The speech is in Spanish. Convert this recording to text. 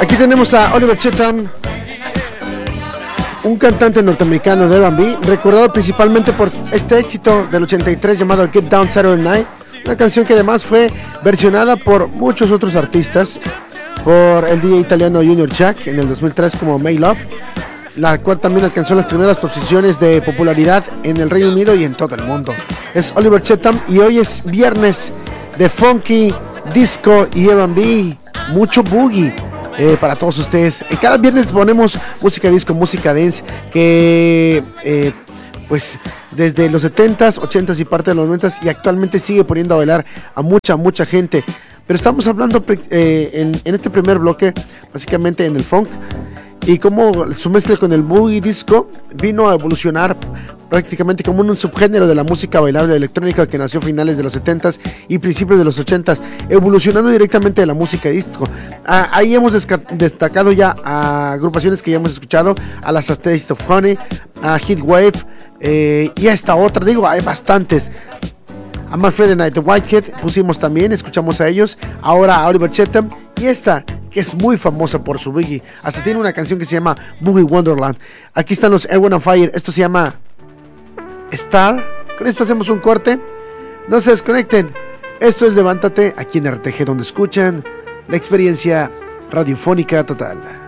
Aquí tenemos a Oliver Cheatham, un cantante norteamericano de R&B, recordado principalmente por este éxito del 83 llamado Get Down Saturday Night, una canción que además fue versionada por muchos otros artistas, por el DJ italiano Junior Jack en el 2003 como May Love, la cual también alcanzó las primeras posiciones de popularidad en el Reino Unido y en todo el mundo. Es Oliver Cheatham y hoy es viernes de funky, disco y R&B, mucho boogie. Para todos ustedes, cada viernes ponemos música disco, música dance, que pues desde los 70s, 80s y parte de los 90s y actualmente sigue poniendo a bailar a mucha gente. Pero estamos hablando en este primer bloque básicamente en el funk y cómo su mezcla con el boogie disco vino a evolucionar prácticamente como un subgénero de la música bailable electrónica que nació a finales de los 70s y principios de los 80s, evolucionando directamente de la música disco. Ahí hemos destacado ya a agrupaciones que ya hemos escuchado, a las A Taste of Honey, a Heatwave y a esta otra, digo, hay bastantes. A Manfred and the Whitehead pusimos también, escuchamos a ellos, ahora a Oliver Cheatham y esta que es muy famosa por su boogie, hasta tiene una canción que se llama Boogie Wonderland. Aquí están los Air, Wind & Fire, esto se llama Star. Con esto hacemos un corte, no se desconecten, esto es Levántate aquí en RTG, donde escuchan la experiencia radiofónica total.